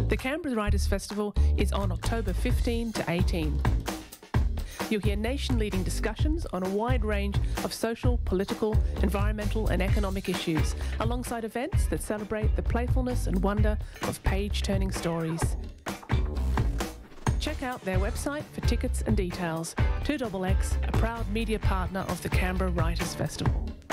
The Canberra Writers' Festival is on October 15 to 18. You'll hear nation-leading discussions on a wide range of social, political, environmental and economic issues, alongside events that celebrate the playfulness and wonder of page-turning stories. Check out their website for tickets and details. 2XX, a proud media partner of the Canberra Writers' Festival.